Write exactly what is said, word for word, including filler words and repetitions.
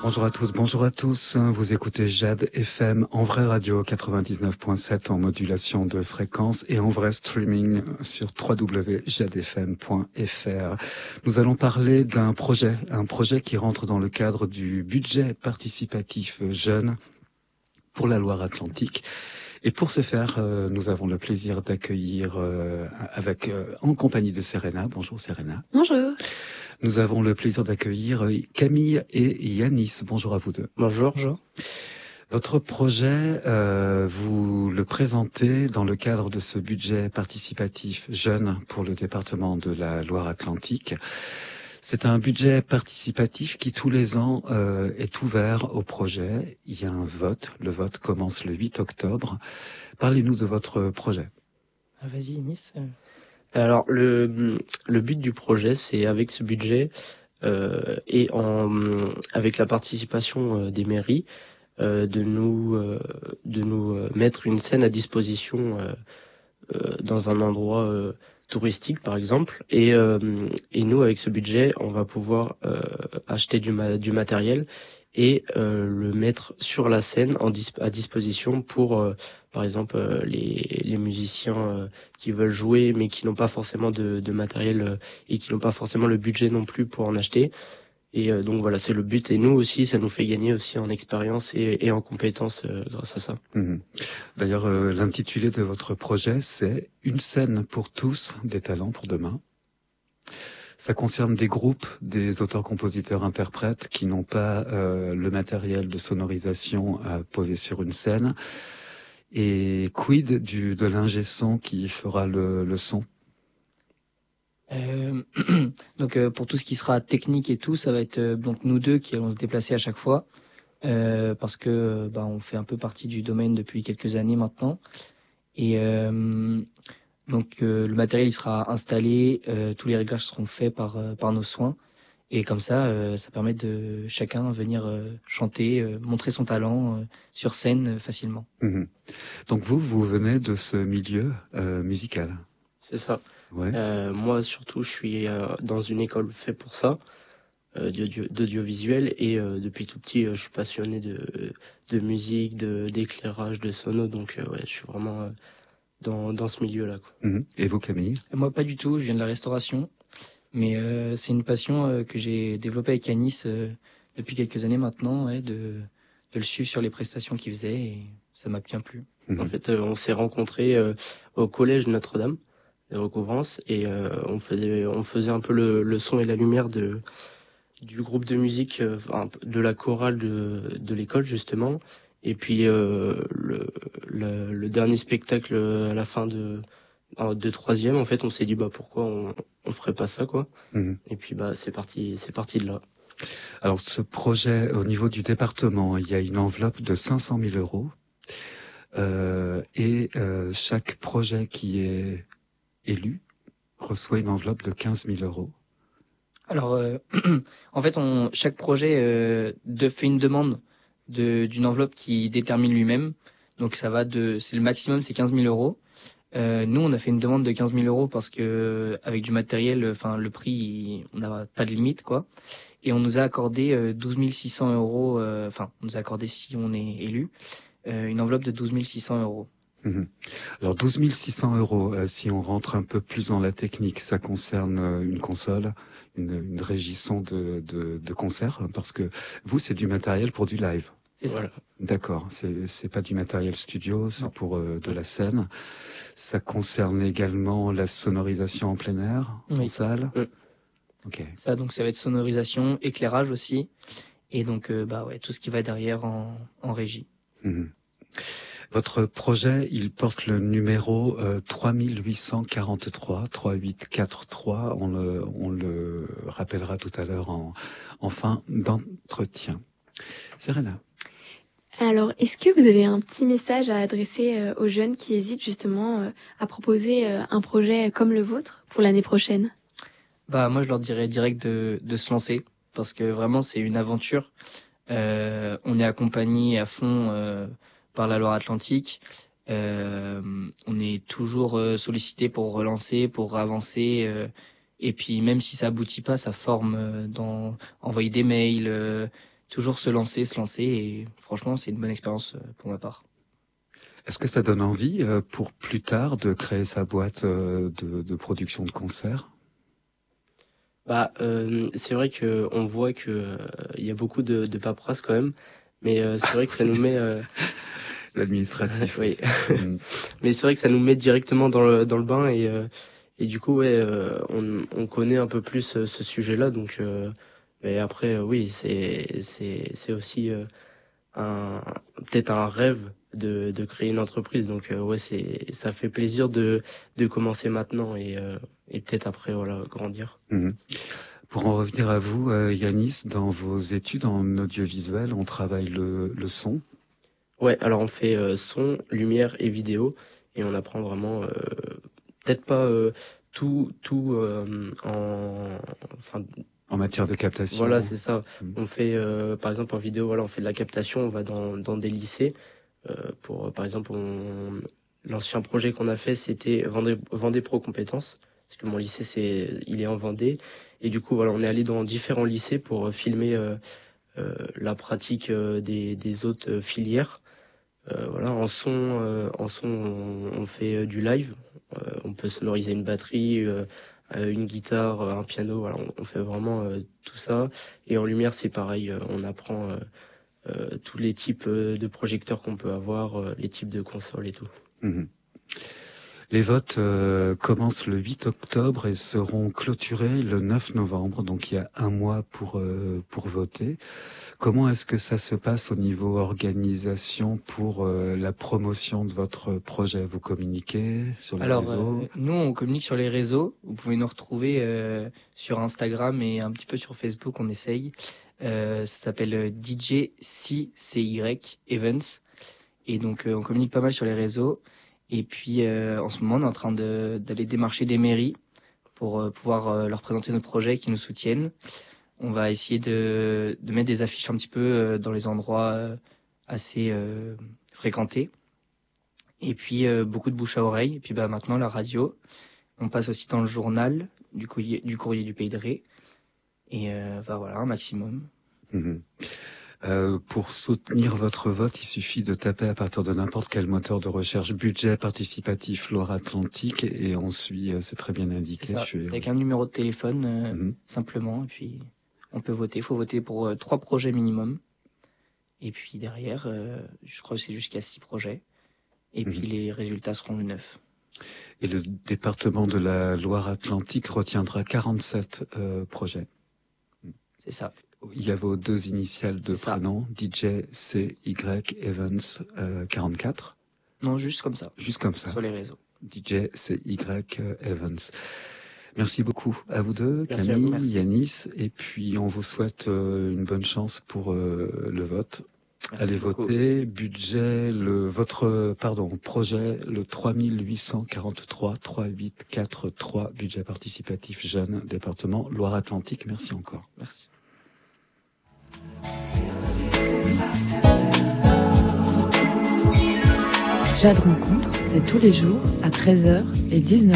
Bonjour à toutes, bonjour à tous. Vous écoutez Jade F M en vraie radio quatre-vingt-dix-neuf point sept en modulation de fréquence et en vrai streaming sur w w w point jade f m point f r. Nous allons parler d'un projet, un projet qui rentre dans le cadre du budget participatif jeune pour la Loire-Atlantique. Et pour ce faire, euh, nous avons le plaisir d'accueillir euh, avec euh, en compagnie de Serena. Bonjour Serena. Bonjour. Nous avons le plaisir d'accueillir Camille et Yanis. Bonjour à vous deux. Bonjour. Bonjour. Votre projet, euh, vous le présentez dans le cadre de ce budget participatif jeune pour le département de la Loire-Atlantique. C'est un budget participatif qui tous les ans euh, est ouvert au projet. Il y a un vote. Le vote commence le huit octobre. Parlez-nous de votre projet. Ah, vas-y, Yanis. Alors le le but du projet, c'est avec ce budget euh, et en avec la participation euh, des mairies euh, de nous euh, de nous euh, mettre une scène à disposition euh, euh, dans un endroit euh, touristique par exemple et euh, et nous avec ce budget on va pouvoir euh, acheter du ma- du matériel et euh, le mettre sur la scène en dis- à disposition pour euh, par exemple euh, les les musiciens euh, qui veulent jouer mais qui n'ont pas forcément de de matériel euh, et qui n'ont pas forcément le budget non plus pour en acheter et euh, donc voilà c'est le but et nous aussi ça nous fait gagner aussi en expérience et, et en compétences euh, grâce à ça. Mmh. D'ailleurs euh, l'intitulé de votre projet c'est Une scène pour tous, des talents pour demain. Ça concerne des groupes, des auteurs, compositeurs, interprètes qui n'ont pas euh, le matériel de sonorisation à poser sur une scène. Et quid du de l'ingé son qui fera le, le son? Euh, donc euh, pour tout ce qui sera technique et tout, ça va être euh, donc nous deux qui allons se déplacer à chaque fois euh, parce que bah on fait un peu partie du domaine depuis quelques années maintenant et euh, donc euh, le matériel il sera installé, euh, tous les réglages seront faits par euh, par nos soins et comme ça euh, ça permet de chacun venir euh, chanter, euh, montrer son talent euh, sur scène euh, facilement. Mmh. Donc vous vous venez de ce milieu euh, musical. C'est ça. Ouais. Euh, moi surtout je suis euh, dans une école faite pour ça euh, d'audio, d'audiovisuel et euh, depuis tout petit euh, je suis passionné de de musique, de d'éclairage, de sono donc euh, ouais je suis vraiment euh, dans dans ce milieu là quoi. Mmh. Et vous Camille? Et moi pas du tout, je viens de la restauration. Mais euh, c'est une passion euh, que j'ai développée avec Yanis euh, depuis quelques années maintenant, ouais, de, de le suivre sur les prestations qu'il faisait et ça m'a bien plu. Mmh. En fait, euh, on s'est rencontrés euh, au collège Notre-Dame de Recouvrance et euh, on faisait on faisait un peu le, le son et la lumière de du groupe de musique euh, enfin, de la chorale de de l'école justement et puis euh, le, le le dernier spectacle à la fin de de troisième en fait on s'est dit bah pourquoi on on ferait pas ça quoi. Mmh. Et puis bah c'est parti c'est parti de là. Alors ce projet au niveau du département, il y a une enveloppe de cinq cent mille euros euh, et euh, chaque projet qui est élu reçoit une enveloppe de quinze mille euros. Alors euh, en fait on chaque projet euh, de, fait une demande de d'une enveloppe qui détermine lui-même. Donc ça va de c'est le maximum c'est quinze mille euros. Euh, nous, on a fait une demande de quinze mille euros parce que avec du matériel, enfin le prix, il, on n'a pas de limite quoi. Et on nous a accordé euh, douze mille six cents euros. Enfin, euh, on nous a accordé si on est élu euh, une enveloppe de douze mille six cents euros. Mmh. Alors douze mille six cents euros. Euh, si on rentre un peu plus dans la technique, ça concerne euh, une console, une, une régie son de, de, de concert, parce que vous, c'est du matériel pour du live. C'est ça. Voilà. D'accord, c'est c'est pas du matériel studio, c'est Non. pour euh, de la scène. Ça concerne également la sonorisation en plein air, en Oui. salle. Mm. Ok. Ça, donc, ça va être sonorisation, éclairage aussi, et donc, euh, bah ouais, tout ce qui va derrière en, en régie. Mmh. Votre projet, il porte le numéro euh, trois huit quatre trois, trois huit quatre trois. On le, on le rappellera tout à l'heure en, en fin d'entretien. Serena. Alors, est-ce que vous avez un petit message à adresser euh, aux jeunes qui hésitent justement euh, à proposer euh, un projet comme le vôtre pour l'année prochaine? Bah moi, je leur dirais direct de, de se lancer parce que vraiment, c'est une aventure. Euh, on est accompagné à fond euh, par la Loire-Atlantique. Euh, on est toujours euh, sollicité pour relancer, pour avancer. Euh, et puis même si ça aboutit pas, ça forme euh, dans envoyer des mails. Euh, toujours se lancer, se lancer. Et franchement, c'est une bonne expérience euh, pour ma part. Est-ce que ça donne envie euh, pour plus tard de créer sa boîte euh, de, de production de concerts? Bah, euh, c'est vrai que on voit que euh, il y a beaucoup de, de paperasse quand même, mais euh, c'est vrai que ça nous met euh... l'administratif. Oui. Mais c'est vrai que ça nous met directement dans le dans le bain et euh, et du coup ouais, euh, on on connaît un peu plus euh, ce sujet-là, donc euh, mais après euh, oui, c'est c'est c'est aussi euh, un peut-être un rêve de de créer une entreprise, donc euh, ouais, c'est ça fait plaisir de de commencer maintenant et euh, et peut-être après voilà grandir. Mmh. Pour en revenir à vous, euh, Yanis, dans vos études en audiovisuel, on travaille le, le son. Ouais, alors on fait euh, son, lumière et vidéo, et on apprend vraiment, euh, peut-être pas euh, tout tout euh, en, enfin. En matière de captation. Voilà, c'est ça. Mmh. On fait, euh, par exemple en vidéo, voilà, on fait de la captation, on va dans dans des lycées euh, pour, par exemple, on, l'ancien projet qu'on a fait, c'était Vendée, Vendée Pro Compétences, parce que mon lycée c'est, il est en Vendée, et du coup voilà, on est allé dans différents lycées pour filmer euh, euh, la pratique euh, des des autres filières. Euh, voilà, en son, euh, en son, on, on fait euh, du live. Euh, on peut sonoriser une batterie, euh, euh, une guitare, euh, un piano. Voilà, on, on fait vraiment euh, tout ça. Et en lumière, c'est pareil. Euh, on apprend euh, euh, tous les types euh, de projecteurs qu'on peut avoir, euh, les types de consoles et tout. Mmh. Les votes euh, commencent le huit octobre et seront clôturés le neuf novembre. Donc il y a un mois pour euh, pour voter. Comment est-ce que ça se passe au niveau organisation pour euh, la promotion de votre projet? Vous communiquez sur les Alors, réseaux? euh, nous, on communique sur les réseaux. Vous pouvez nous retrouver euh, sur Instagram et un petit peu sur Facebook, on essaye. Euh, ça s'appelle D J C C Y Events. Et donc, euh, on communique pas mal sur les réseaux. Et puis, euh, en ce moment, on est en train de, d'aller démarcher des mairies pour euh, pouvoir euh, leur présenter notre projet, qui nous soutiennent. On va essayer de, de mettre des affiches un petit peu euh, dans les endroits euh, assez euh, fréquentés. Et puis, euh, beaucoup de bouche à oreille. Et puis, bah, maintenant, la radio. On passe aussi dans le journal du courrier du, courrier du Pays de Ré. Et euh, bah, voilà, un maximum. Mmh. Euh, pour soutenir votre vote, il suffit de taper à partir de n'importe quel moteur de recherche budget participatif Loire-Atlantique et on suit, c'est très bien indiqué. C'est ça, je suis... avec un numéro de téléphone, euh, Mmh. simplement. Et puis, on peut voter. Il faut voter pour euh, trois projets minimum. Et puis derrière, euh, je crois que c'est jusqu'à six projets. Et mmh. puis les résultats seront le neuf. Et le département de la Loire-Atlantique retiendra quarante-sept euh, projets. C'est ça. Il y a vos deux initiales de prénom, D J C Y Evans euh, quarante-quatre. Non, juste comme ça. Juste comme ça. Sur les réseaux. D J C Y Evans. Merci beaucoup à vous deux, merci Camille, vous, Yanis, et puis on vous souhaite euh, une bonne chance pour euh, le vote. Merci Allez beaucoup. voter. Budget, le votre pardon projet, le trois mille huit cent quarante-trois trois huit quatre trois, budget participatif jeune, département Loire-Atlantique. Merci encore. Merci. Jade Rencontre, c'est tous les jours à treize heures et dix-neuf heures.